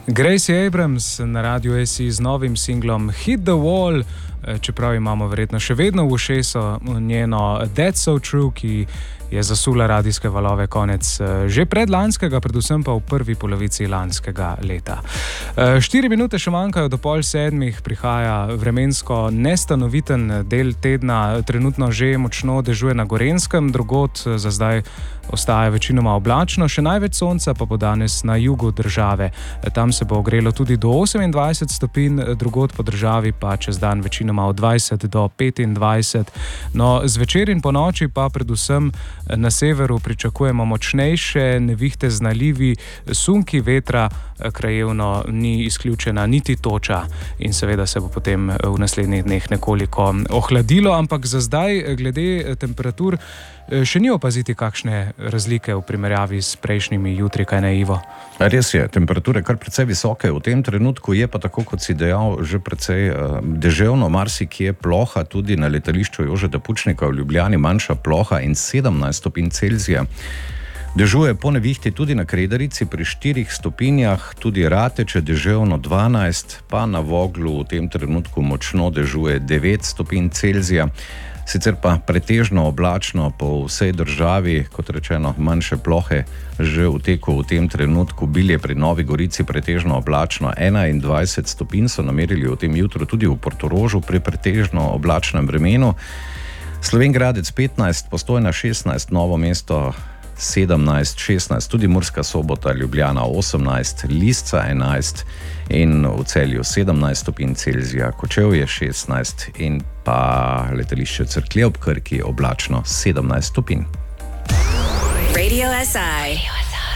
Gracie Abrams na Radiu SI z novim singlom Hit the Wall, čeprav imamo verjetno še vedno v ušesu njeno That's So True, ki je zasula radijske valove konec že predlanskega, predvsem pa v prvi polovici lanskega leta. 4 minute še manjkajo do 6:30, prihaja vremensko nestanoviten del tedna, trenutno že močno dežuje na Gorenjskem, drugod za zdaj ostaja večinoma oblačno, še največ sonca pa bo danes na jugu države. Tam se bo ogrelo tudi do 28 stopinj, drugod po državi pa čez dan večinoma od 20 do 25. No, zvečer in po noči pa predvsem na severu pričakujemo močnejše nevihte z nalivi, sunki vetra, krajevno ni izključena niti toča in seveda se bo potem v naslednjih dneh nekoliko ohladilo, ampak za zdaj glede temperatur še ni opaziti kakšne razlike v primerjavi s prejšnjimi jutri, kaj ne, Ivo? Res je, temperature kar precej visoke v tem trenutku, je pa tako, kot si dejal, že precej deževno, marsikje ploha, tudi na letališču Jožeta Pučnika v Ljubljani manjša ploha in 17 stopinj Celzija. Dežuje po nevihti tudi na Kredarici pri 4 stopinjah, tudi Rateče deževno 12, pa na Voglu v tem trenutku močno dežuje 9 stopinj Celzija. Sicer pa pretežno oblačno po vsej državi, kot rečeno, manjše plohe že v teku v tem trenutku. Bilje pri Novi Gorici pretežno oblačno, 21 stopinj so namerili v tem jutru, tudi v Portorožu pri pretežno oblačnem vremenu. Slovenj Gradec 15, Postojna 16, Novo mesto 17, 16, tudi Murska Sobota, Ljubljana 18, Lisca 11 in v Celju 17 stopinj Celzija, Kočevje 16 in pa letališče Cerklje ob Krki oblačno 17 stopinj. Radio SI.